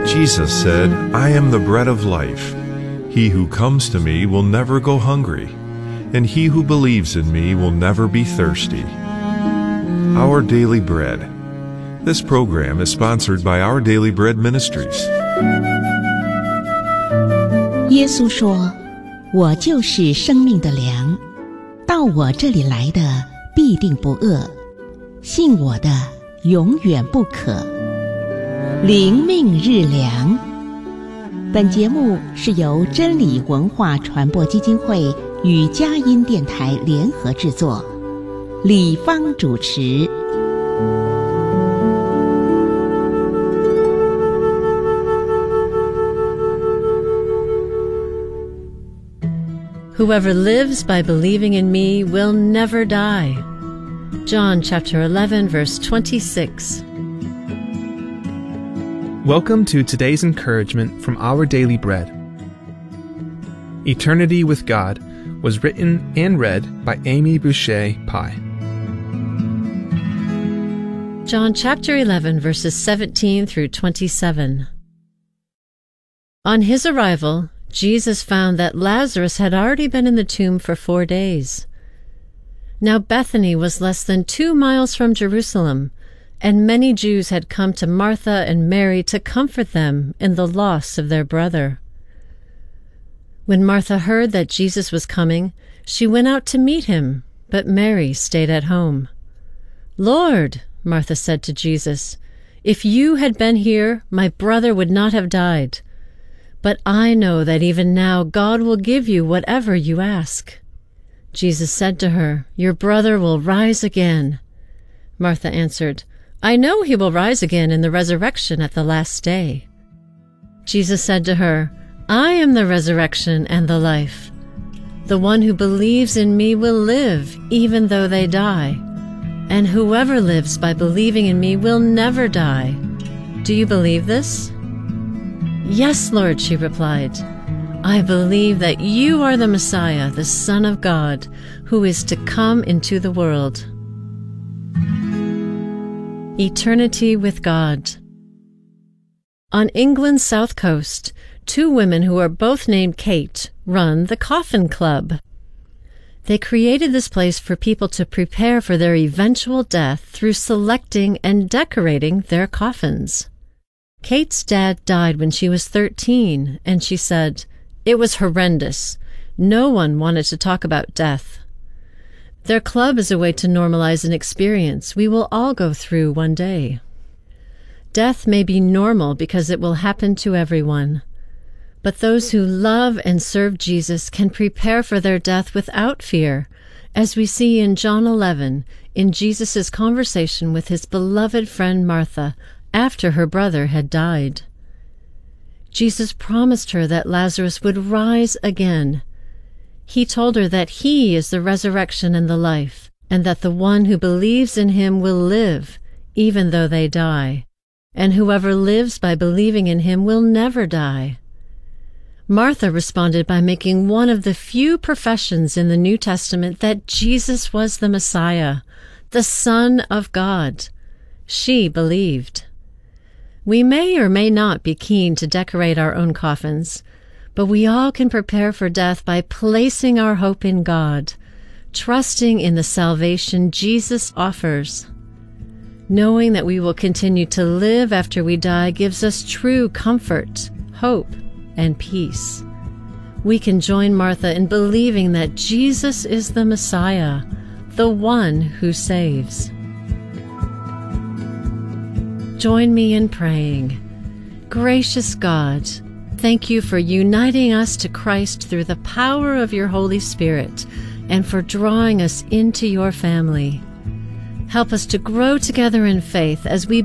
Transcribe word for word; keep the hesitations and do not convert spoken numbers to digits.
Jesus said, "I am the bread of life. He who comes to me will never go hungry, and he who believes in me will never be thirsty." Our Daily Bread. This program is sponsored by Our Daily Bread Ministries. 耶稣说：“我就是生命的粮，到我这里来的必定不饿，信我的永远不渴。”灵命日粮。本节目是由真理文化传播基金会与佳音电台联合制作，李芳主持。 Whoever lives by believing in me will never die. John chapter eleven, verse twenty-six. Welcome to today's encouragement from Our Daily Bread. Eternity with God was written and read by Amy Boucher Pye. John chapter eleven, verses seventeen through twenty-seven. On his arrival, Jesus found that Lazarus had already been in the tomb for four days. Now Bethany was less than two miles from Jerusalem, and many Jews had come to Martha and Mary to comfort them in the loss of their brother. When Martha heard that Jesus was coming, she went out to meet him, but Mary stayed at home. "Lord," Martha said to Jesus, "if you had been here, my brother would not have died. But I know that even now God will give you whatever you ask." Jesus said to her, "Your brother will rise again." Martha answered, "I know he will rise again in the resurrection at the last day." Jesus said to her, "I am the resurrection and the life. The one who believes in me will live even though they die, and whoever lives by believing in me will never die. Do you believe this?" "Yes, Lord," she replied. "I believe that you are the Messiah, the Son of God, who is to come into the world." Eternity with God. On England's south coast, two women who are both named Kate run the Coffin Club. They created this place for people to prepare for their eventual death through selecting and decorating their coffins. Kate's dad died when she was thirteen, and she said, "It was horrendous. No one wanted to talk about death." Their club is a way to normalize an experience we will all go through one day. Death may be normal because it will happen to everyone. But those who love and serve Jesus can prepare for their death without fear, as we see in John eleven, in Jesus' conversation with his beloved friend Martha, after her brother had died. Jesus promised her that Lazarus would rise again. He told her that he is the resurrection and the life, and that the one who believes in him will live, even though they die, and whoever lives by believing in him will never die. Martha responded by making one of the few professions in the New Testament that Jesus was the Messiah, the Son of God. She believed. We may or may not be keen to decorate our own coffins, but we all can prepare for death by placing our hope in God, trusting in the salvation Jesus offers. Knowing that we will continue to live after we die gives us true comfort, hope, and peace. We can join Martha in believing that Jesus is the Messiah, the one who saves. Join me in praying. Gracious God, thank you for uniting us to Christ through the power of your Holy Spirit and for drawing us into your family. Help us to grow together in faith as we